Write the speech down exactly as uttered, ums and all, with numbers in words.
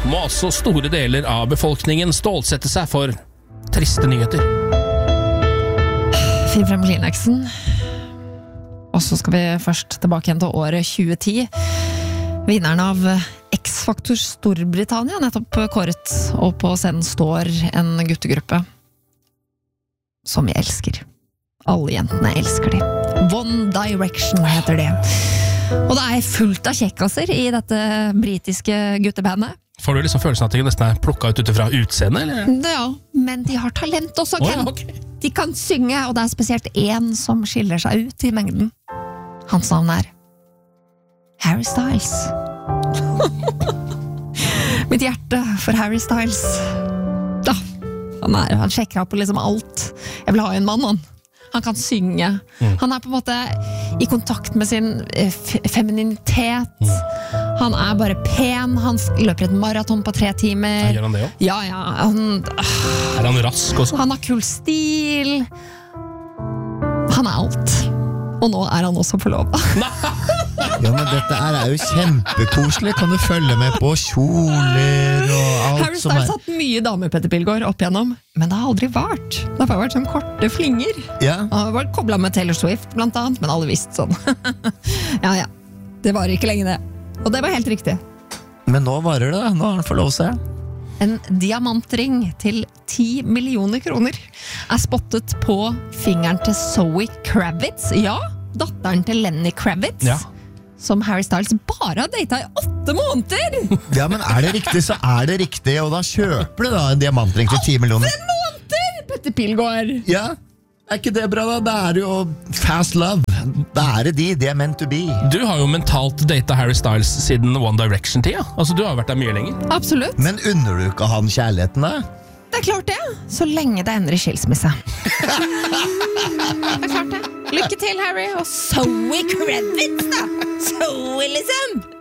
må altså store deler av befolkningen stålsette seg for triste nyheter. Finn frem Kleenexen. Og så skal vi først tilbake igjen til året tjue ti. Vinneren av X-Factor Storbritannia nettopp kåret, og på scenen står en guttegruppe som vi elsker. Alle jentene elsker de. One Direction heter det. Og det er fullt av kjekkaser i dette britiske guttebandet. Får du liksom følelsen at de nesten er plukket ut utifra utseende, eller? Ja, men de har talent også, Ken. Oh, ja, okay. De kan synge, og det er spesielt en som skiller seg ut i mengden. Hans navn er Harry Styles. Mitt hjerte for Harry Styles. Da, han, er, han sjekker opp på liksom alt. Jeg vil ha en mann, han. Han kan synge. Mm. Han er på en måte i kontakt med sin f- femininitet. Mm. Han er bare pen. Han løper et maraton på tre timer. Gjør han det også? Ja, ja. Han, øh, er han rask også? Han har kul stil. Han er alt. Og nå er han også forlovet. Ja, men dette er jo kjempekoselig. Kan du følge med på kjoler og alt Harry som er... Styles har hatt mye damer, Petter Pilgaard, opp igjennom. Men det har aldri vært. Det har bare vært sånn korte flinger. Ja. Han har vært koblet med Taylor Swift, blant annet, men alle visste sånn. Ja, ja. Det var ikke lenge det. Og det var helt riktig. Men nå varer det, nå har han forlovet seg. En diamantring til ti millioner kroner er spottet på fingeren til Zoe Kravitz. Ja, datteren til Lenny Kravitz. Ja. Som Harry Styles bare har datet i åtte måneder! Ja, men er det riktig, så er det riktig, og da kjøper du da en diamantring til ti millioner. Åtte måneder, Petter Pilgaard! Ja, er ikke det bra da? Det er jo fast love. Det er det de, det er meant to be. Du har jo mentalt datet Harry Styles siden One Direction-tida. Altså, du har vært der mye lenger. Absolutt. Men unner du ikke han kjærligheten da? Det er klart det, så lenge det ender i skilsmisse. Det er klart det. Lykke til, Harry, og Zoe Kravitz da! Zoe, liksom!